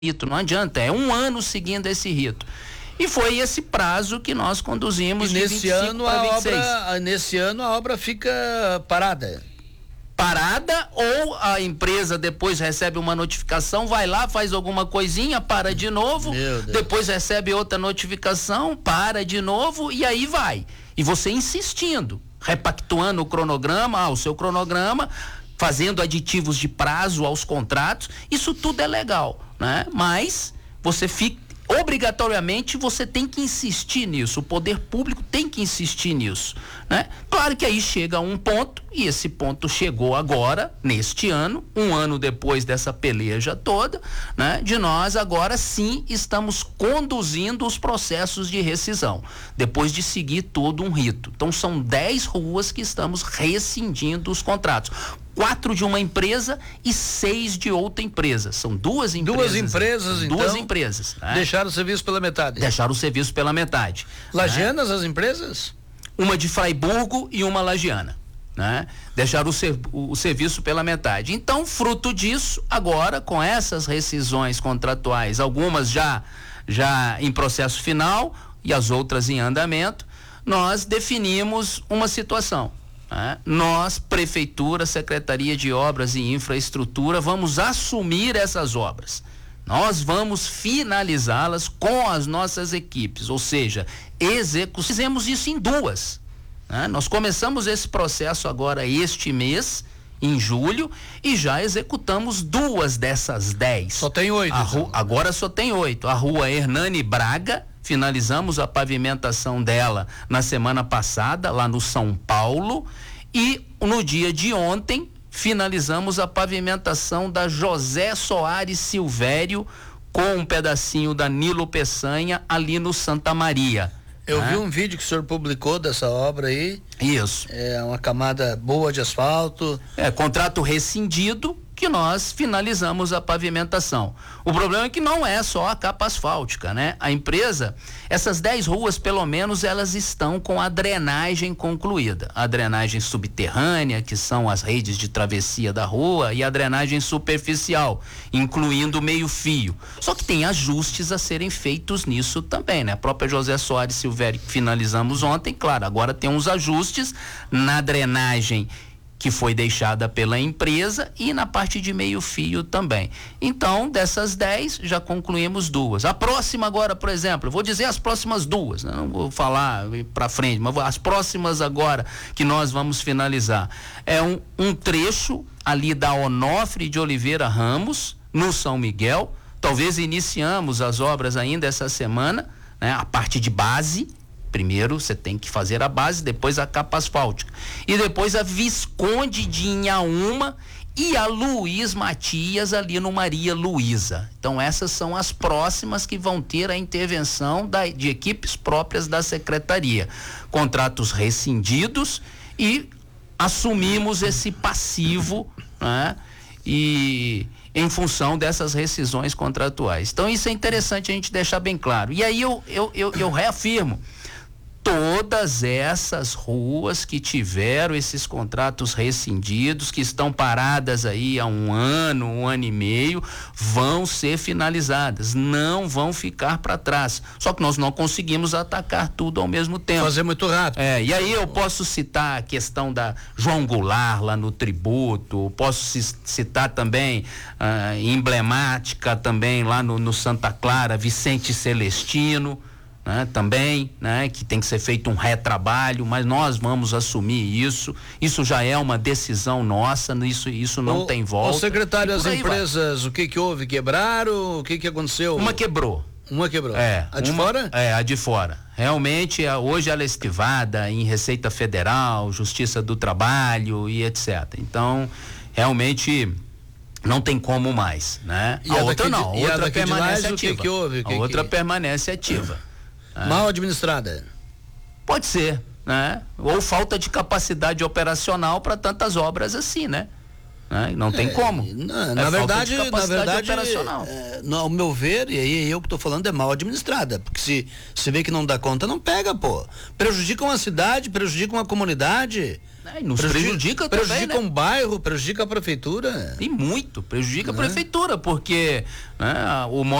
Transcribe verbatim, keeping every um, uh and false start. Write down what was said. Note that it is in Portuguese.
rito, não adianta, é um ano seguindo esse rito. E foi esse prazo que nós conduzimos e de nesse vinte e cinco ano para a vinte e seis. obra, nesse ano a obra fica parada. Parada, ou a empresa depois recebe uma notificação, vai lá, faz alguma coisinha, para de novo, depois recebe outra notificação, para de novo e aí vai. E você insistindo, repactuando o cronograma, ah, o seu cronograma, fazendo aditivos de prazo aos contratos, isso tudo é legal, né? Mas você fica, obrigatoriamente você tem que insistir nisso, o poder público tem que insistir nisso, né? Claro que aí chega um ponto, e esse ponto chegou agora, neste ano, um ano depois dessa peleja toda, né? De nós agora sim estamos conduzindo os processos de rescisão, depois de seguir todo um rito. Então são dez ruas que estamos rescindindo os contratos. Quatro de uma empresa e seis de outra empresa. São duas empresas. Duas empresas, então. Duas empresas. Né? Deixaram o serviço pela metade. Deixaram o serviço pela metade. Lagianas, né? As empresas? Uma de Fraiburgo e uma lagiana. Né? Deixaram o, ser, o, o serviço pela metade. Então, fruto disso, agora, com essas rescisões contratuais, algumas já, já em processo final e as outras em andamento, nós definimos uma situação. É, nós, Prefeitura, Secretaria de Obras e Infraestrutura, vamos assumir essas obras. Nós vamos finalizá-las com as nossas equipes, ou seja, execu- fizemos isso em duas. Né? Nós começamos esse processo agora este mês, em julho, e já executamos duas dessas dez. Só tem oito. A ru- agora só tem oito. A rua Hernani Braga, finalizamos a pavimentação dela na semana passada, lá no São Paulo, e no dia de ontem finalizamos a pavimentação da José Soares Silvério com um pedacinho da Nilo Peçanha ali no Santa Maria. Eu né? vi um vídeo que o senhor publicou dessa obra aí. Isso. É uma camada boa de asfalto. É, contrato rescindido, que nós finalizamos a pavimentação. O problema é que não é só a capa asfáltica, né? A empresa, essas dez ruas, pelo menos, elas estão com a drenagem concluída. A drenagem subterrânea, que são as redes de travessia da rua, e a drenagem superficial, incluindo o meio-fio. Só que tem ajustes a serem feitos nisso também, né? A própria José Soares Silvério, que finalizamos ontem, claro, agora tem uns ajustes na drenagem que foi deixada pela empresa e na parte de meio fio também. Então, dessas dez, já concluímos duas. A próxima agora, por exemplo, eu vou dizer as próximas duas, né? Não vou falar para frente, mas as próximas agora que nós vamos finalizar. É um, um trecho ali da Onofre de Oliveira Ramos, no São Miguel. Talvez iniciamos as obras ainda essa semana, né? A parte de base. Primeiro você tem que fazer a base, depois a capa asfáltica. E depois a Visconde de Inhaúma e a Luiz Matias ali no Maria Luísa. Então essas são as próximas que vão ter a intervenção da, de equipes próprias da Secretaria. Contratos rescindidos e assumimos esse passivo, né? E em função dessas rescisões contratuais. Então isso é interessante a gente deixar bem claro. E aí eu, eu, eu, eu reafirmo, todas essas ruas que tiveram esses contratos rescindidos, que estão paradas aí há um ano, um ano e meio, vão ser finalizadas, não vão ficar para trás. Só que nós não conseguimos atacar tudo ao mesmo tempo. Fazer muito rápido. É, e aí eu posso citar a questão da João Goulart lá no tributo, posso citar também ah, emblemática também lá no, no Santa Clara, Vicente Celestino, né, também, né, que tem que ser feito um retrabalho, mas nós vamos assumir isso. Isso já é uma decisão nossa, isso, isso não o, tem volta. O secretário, as empresas, vai. O que que houve? Quebraram? O que que aconteceu? Uma quebrou. Uma quebrou. É. A de uma, fora? É, a de fora. Realmente, hoje ela é esquivada em Receita Federal, Justiça do Trabalho e etcétera. Então, realmente não tem como mais, né? E a, a outra daqui, não, a e outra a permanece Lais, ativa. O que que houve? O a que outra que... permanece ativa. Mal administrada. Pode ser, né? Ou falta de capacidade operacional para tantas obras assim, né? né? Não tem é, como. Na, é na verdade, na verdade, operacional. É, no, ao meu ver, e aí eu que estou falando, é mal administrada, porque se você vê que não dá conta, não pega, pô. Prejudica uma cidade, prejudica uma comunidade. É, e nos prejudica, prejudica também, prejudica né? um bairro, prejudica a prefeitura. E muito, prejudica Né? a prefeitura, porque, né, o